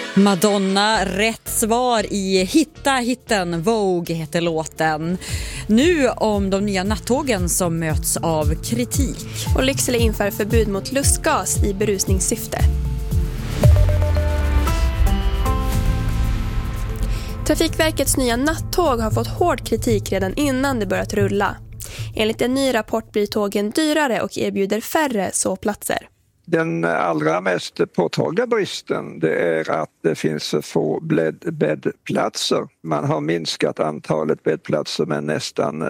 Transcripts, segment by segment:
Madonna, rätt svar i Hitta hitten, Vogue heter låten. Nu om de nya nattågen som möts av kritik. Och Lycksele inför förbud mot lustgas i berusningssyfte. Trafikverkets nya nattåg har fått hård kritik redan innan det börjat rulla. Enligt en ny rapport blir tågen dyrare och erbjuder färre sovplatser. Den allra mest påtagliga bristen det är att det finns för få bäddplatser. Man har minskat antalet bäddplatser med nästan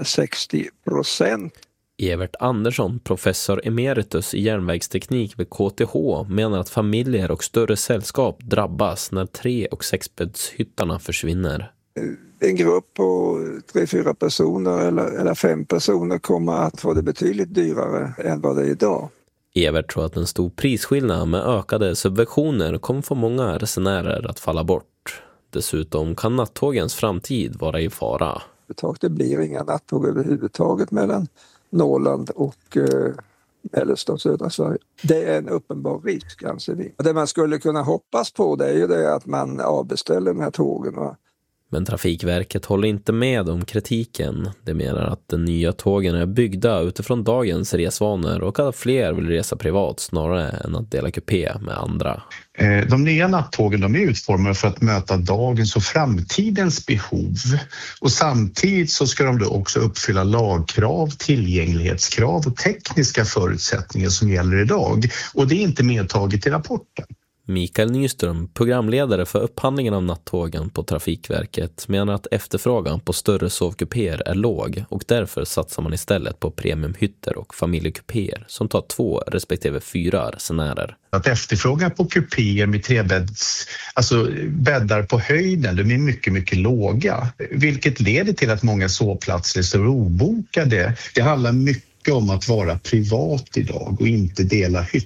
60%. Evert Andersson, professor emeritus i järnvägsteknik vid KTH, menar att familjer och större sällskap drabbas när 3- och 6-bäddshyttarna försvinner. En grupp på 3-4 personer eller 5 personer kommer att få det betydligt dyrare än vad det är idag. Evert tror att en stor prisskillnad med ökade subventioner kommer få många resenärer att falla bort. Dessutom kan nattågens framtid vara i fara. Det blir inga nattåg överhuvudtaget mellan Norrland och mellersta och södra Sverige. Det är en uppenbar risk, anser vi. Det man skulle kunna hoppas på det är ju det att man avbeställer de här tågen. Men Trafikverket håller inte med om kritiken. De menar att de nya tågen är byggda utifrån dagens resvanor och att fler vill resa privat snarare än att dela kupé med andra. De nya nattågen de är utformade för att möta dagens och framtidens behov. Och samtidigt så ska de då också uppfylla lagkrav, tillgänglighetskrav och tekniska förutsättningar som gäller idag. Och det är inte medtaget i rapporten. Mikael Nyström, programledare för upphandlingen av nattågen på Trafikverket, menar att efterfrågan på större sovkupéer är låg och därför satsar man istället på premiumhytter och familjekupéer som tar 2 respektive 4 resenärer. Att efterfrågan på kupéer med 3-bädds, alltså bäddar på höjden, de är mycket, mycket låga, vilket leder till att många sovplatser står obokade. Det handlar mycket om att vara privat idag och inte dela hytt.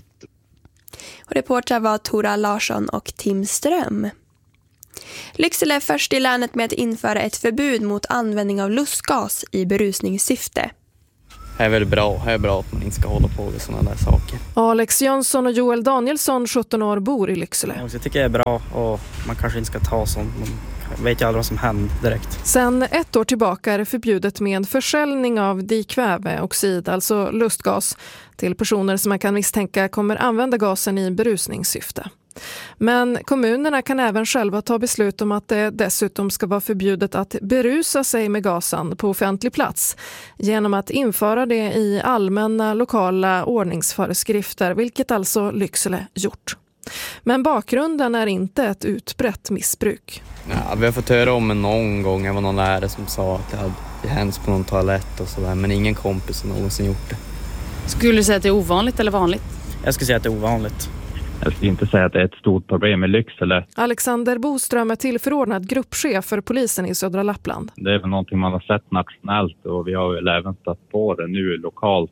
Och reportrar var Tora Larsson och Tim Ström. Lycksele är först i länet med att införa ett förbud mot användning av lustgas i berusningssyfte. Det är väldigt bra. Det är bra att man inte ska hålla på med sådana där saker. Alex Jönsson och Joel Danielsson, 17 år, bor i Lycksele. Jag tycker det är bra och man kanske inte ska ta sånt. Man vet ju aldrig vad som händer direkt. Sen 1 år tillbaka är det förbjudet med försäljning av dikväveoxid, alltså lustgas, till personer som man kan misstänka kommer använda gasen i berusningssyfte. Men kommunerna kan även själva ta beslut om att det dessutom ska vara förbjudet att berusa sig med gasen på offentlig plats genom att införa det i allmänna lokala ordningsföreskrifter, vilket alltså Lycksele gjort. Men bakgrunden är inte ett utbrett missbruk. Ja, vi har fått höra om någon gång, det var någon lärare som sa att det hade hänt på någon toalett och sådär, men ingen kompis har någonsin gjort det. Skulle du säga att det är ovanligt eller vanligt? Jag skulle säga att det är ovanligt. Jag skulle inte säga att det är ett stort problem i Lycksele. Alexander Boström är tillförordnad gruppchef för polisen i södra Lappland. Det är väl någonting man har sett nationellt och vi har väl även stött på det nu lokalt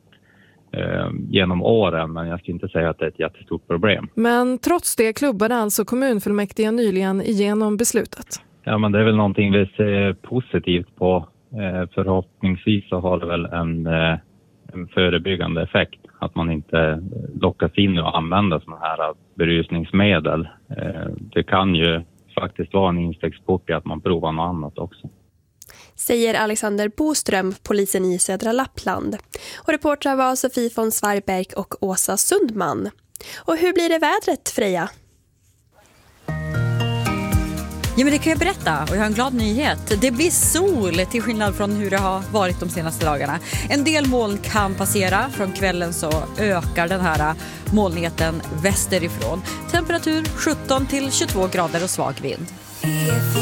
genom åren, men jag skulle inte säga att det är ett jättestort problem. Men trots det klubbade alltså kommunfullmäktige nyligen igenom beslutet. Ja, men det är väl någonting vi ser positivt på. Förhoppningsvis så har det väl en förebyggande effekt. Att man inte lockas in och använda sådana här berusningsmedel. Det kan ju faktiskt vara en instegsport i att man provar något annat också. Säger Alexander Boström, polisen i södra Lappland. Och reportrar var Sofie von Svarberg och Åsa Sundman. Och hur blir det vädret, Freja? Ja, men det kan jag berätta och jag har en glad nyhet. Det blir sol till skillnad från hur det har varit de senaste dagarna. En del moln kan passera. Från kvällen så ökar den här molnigheten västerifrån. Temperatur 17 till 22 grader och svag vind.